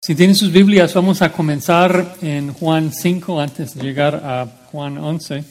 Si tienen sus Biblias, vamos a comenzar en Juan 5 antes de llegar a Juan 11.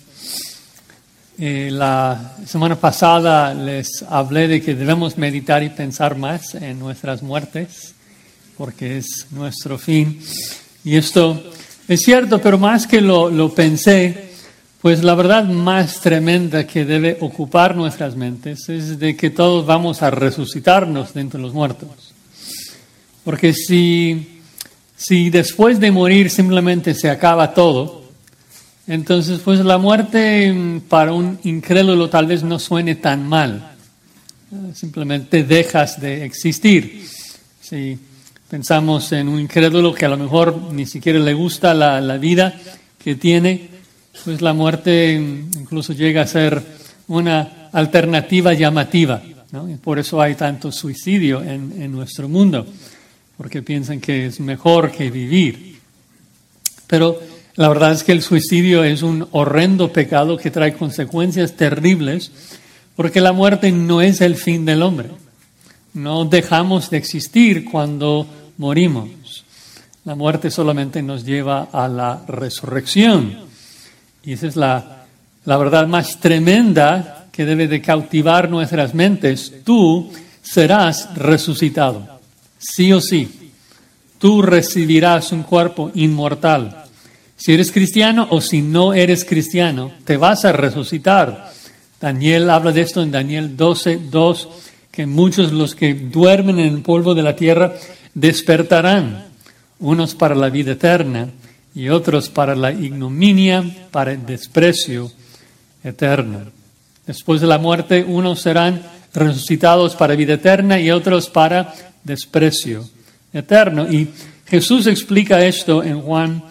La semana pasada les hablé de que debemos meditar y pensar más en nuestras muertes, porque es nuestro fin. Y esto es cierto, pero más que lo pensé, pues la verdad más tremenda que debe ocupar nuestras mentes es de que todos vamos a resucitarnos de entre los muertos. Porque si después de morir simplemente se acaba todo, entonces pues la muerte para un incrédulo tal vez no suene tan mal. Simplemente dejas de existir. Si pensamos en un incrédulo que a lo mejor ni siquiera le gusta la vida que tiene, pues la muerte incluso llega a ser una alternativa llamativa, ¿no? Y por eso hay tanto suicidio en nuestro mundo, porque piensan que es mejor que vivir. Pero la verdad es que el suicidio es un horrendo pecado que trae consecuencias terribles, porque la muerte no es el fin del hombre. No dejamos de existir cuando morimos. La muerte solamente nos lleva a la resurrección. Y esa es la verdad más tremenda que debe de cautivar nuestras mentes. Tú serás resucitado. Sí o sí, tú recibirás un cuerpo inmortal. Si eres cristiano o si no eres cristiano, te vas a resucitar. Daniel habla de esto en Daniel 12:2, que muchos los que duermen en el polvo de la tierra despertarán, unos para la vida eterna y otros para la ignominia, para el desprecio eterno. Después de la muerte, unos serán resucitados para vida eterna y otros para desprecio eterno. Y Jesús explica esto en Juan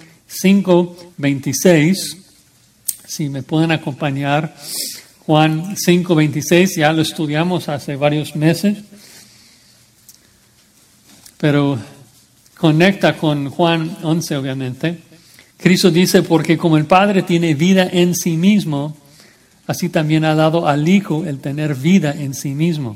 5:26. Si me pueden acompañar, Juan 5:26, ya lo estudiamos hace varios meses, pero conecta con Juan 11, obviamente. Cristo dice, porque como el Padre tiene vida en sí mismo, así también ha dado al Hijo el tener vida en sí mismo.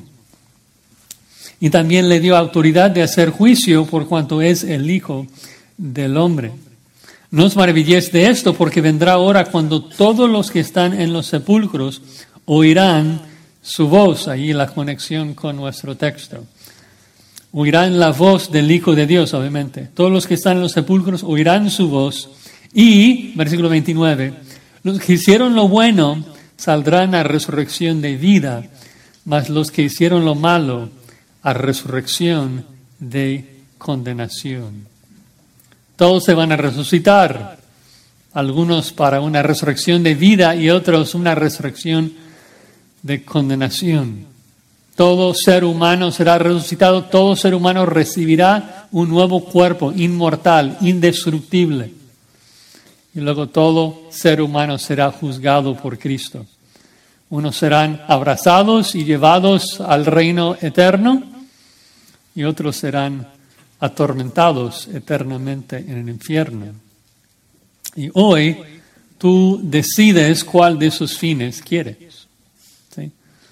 Y también le dio autoridad de hacer juicio por cuanto es el Hijo del Hombre. No os maravilléis de esto, porque vendrá hora cuando todos los que están en los sepulcros oirán su voz. Ahí la conexión con nuestro texto. Oirán la voz del Hijo de Dios, obviamente. Todos los que están en los sepulcros oirán su voz. Y, versículo 29, los que hicieron lo bueno saldrán a resurrección de vida, mas los que hicieron lo malo a resurrección de condenación. Todos se van a resucitar, algunos para una resurrección de vida y otros una resurrección de condenación. Todo ser humano será resucitado, todo ser humano recibirá un nuevo cuerpo inmortal, indestructible. Y luego todo ser humano será juzgado por Cristo. Unos serán abrazados y llevados al reino eterno y otros serán atormentados eternamente en el infierno. Y hoy tú decides cuál de esos fines quieres. ¿Sí?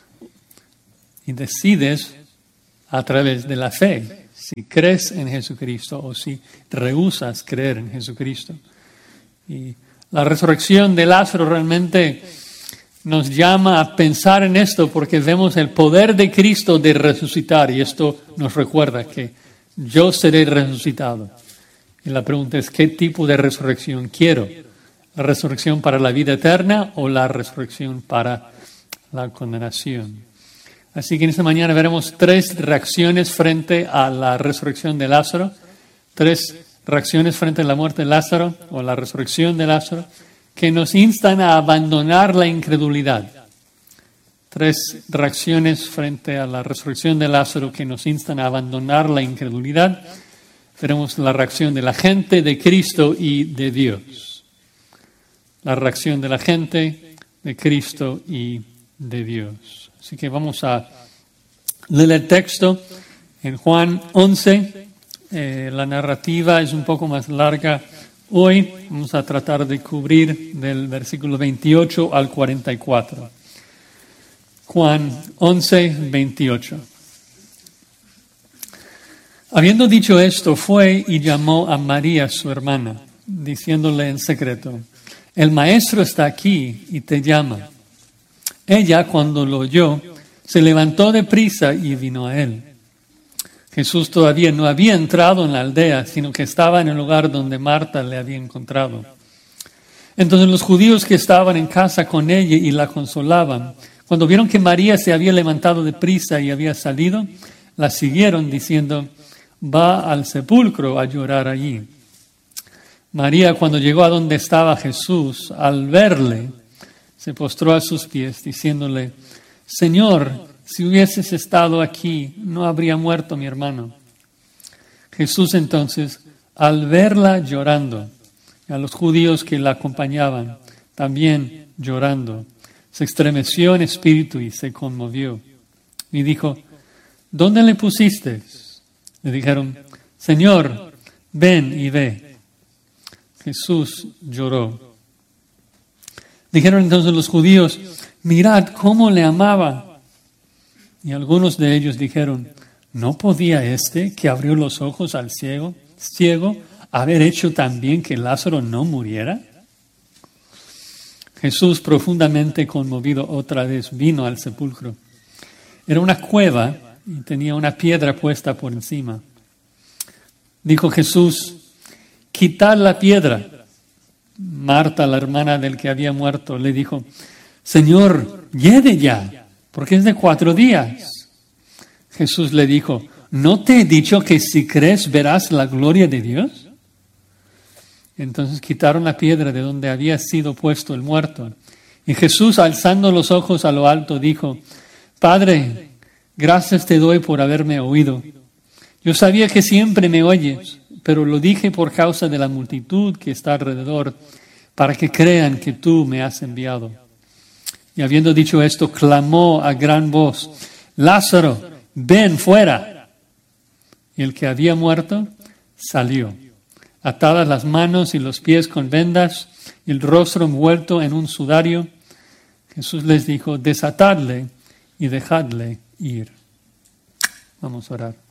Y decides a través de la fe, si crees en Jesucristo o si rehusas creer en Jesucristo. Y la resurrección de Lázaro realmente nos llama a pensar en esto porque vemos el poder de Cristo de resucitar y esto nos recuerda que yo seré resucitado. Y la pregunta es, ¿qué tipo de resurrección quiero? ¿La resurrección para la vida eterna o la resurrección para la condenación? Así que en esta mañana veremos 3 reacciones frente a la resurrección de Lázaro, 3 reacciones frente a la muerte de Lázaro o la resurrección de Lázaro, que nos instan a abandonar la incredulidad. 3 reacciones frente a la resurrección de Lázaro que nos instan a abandonar la incredulidad. Veremos la reacción de la gente, de Cristo y de Dios. La reacción de la gente, de Cristo y de Dios. Así que vamos a leer el texto en Juan 11. La narrativa es un poco más larga hoy. Vamos a tratar de cubrir del versículo 28 al 44. Juan 11, 28. Habiendo dicho esto, fue y llamó a María, su hermana, diciéndole en secreto: el maestro está aquí y te llama. Ella, cuando lo oyó, se levantó deprisa y vino a él. Jesús todavía no había entrado en la aldea, sino que estaba en el lugar donde Marta le había encontrado. Entonces los judíos que estaban en casa con ella y la consolaban, cuando vieron que María se había levantado deprisa y había salido, la siguieron diciendo: va al sepulcro a llorar allí. María, cuando llegó a donde estaba Jesús, al verle, se postró a sus pies, diciéndole: Señor, si hubieses estado aquí, no habría muerto mi hermano. Jesús entonces, al verla llorando, a los judíos que la acompañaban, también llorando, se estremeció en espíritu y se conmovió. Y dijo: ¿dónde le pusiste? Le dijeron: Señor, ven y ve. Jesús lloró. Dijeron entonces los judíos: mirad cómo le amaba. Y algunos de ellos dijeron: ¿no podía este que abrió los ojos al ciego haber hecho también que Lázaro no muriera? Jesús, profundamente conmovido, otra vez vino al sepulcro. Era una cueva y tenía una piedra puesta por encima. Dijo Jesús: quitad la piedra. Marta, la hermana del que había muerto, le dijo: Señor, hiede ya, porque es de 4 días. Jesús le dijo: ¿no te he dicho que si crees verás la gloria de Dios? Entonces quitaron la piedra de donde había sido puesto el muerto. Y Jesús, alzando los ojos a lo alto, dijo: Padre, gracias te doy por haberme oído. Yo sabía que siempre me oyes, pero lo dije por causa de la multitud que está alrededor, para que crean que tú me has enviado. Y habiendo dicho esto, clamó a gran voz: Lázaro, ven fuera. Y el que había muerto salió, atadas las manos y los pies con vendas, y el rostro envuelto en un sudario. Jesús les dijo: desatadle y dejadle ir. Vamos a orar.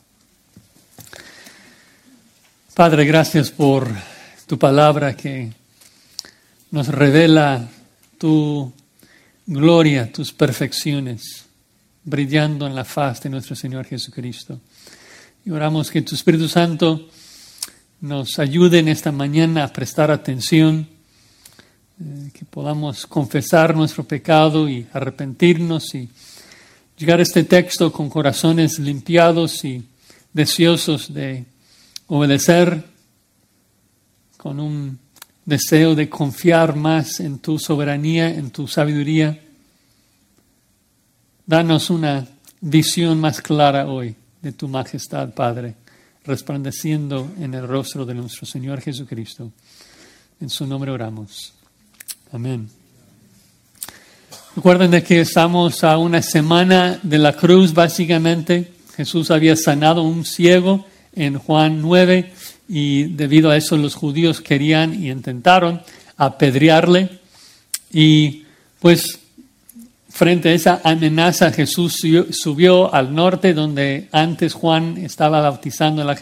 Padre, gracias por tu palabra que nos revela tu gloria, tus perfecciones, brillando en la faz de nuestro Señor Jesucristo. Y oramos que tu Espíritu Santo nos ayude en esta mañana a prestar atención, que podamos confesar nuestro pecado y arrepentirnos y llegar a este texto con corazones limpiados y deseosos de obedecer, con un deseo de confiar más en tu soberanía, en tu sabiduría. Danos una visión más clara hoy de tu majestad, Padre, resplandeciendo en el rostro de nuestro Señor Jesucristo. En su nombre oramos. Amén. Recuerden de que estamos a una semana de la cruz, básicamente. Jesús había sanado a un ciego en Juan 9 y debido a eso los judíos querían y intentaron apedrearle. Y pues frente a esa amenaza, Jesús subió al norte donde antes Juan estaba bautizando a la gente.